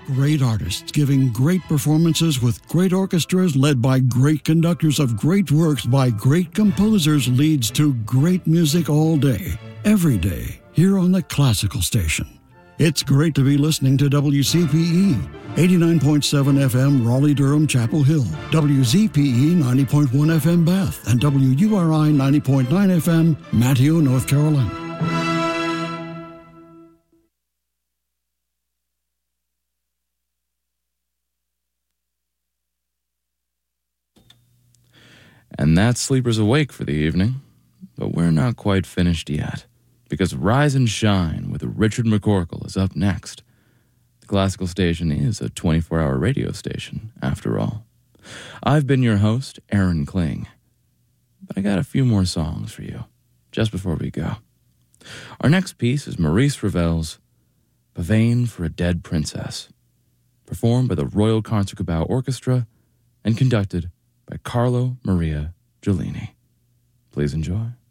Great artists giving great performances with great orchestras led by great conductors of great works by great composers leads to great music all day, every day, here on the Classical Station. It's great to be listening to WCPE, 89.7 FM Raleigh-Durham Chapel Hill, WZPE 90.1 FM Bath, and WURI 90.9 FM Manteo, North Carolina. And that's Sleepers Awake for the evening. But we're not quite finished yet, because Rise and Shine with Richard McCorkle is up next. The Classical Station is a 24-hour radio station, after all. I've been your host, Aaron Kling. But I got a few more songs for you, just before we go. Our next piece is Maurice Ravel's Pavane for a Dead Princess, performed by the Royal Concertgebouw Orchestra and conducted by Carlo Maria Giulini. Please enjoy.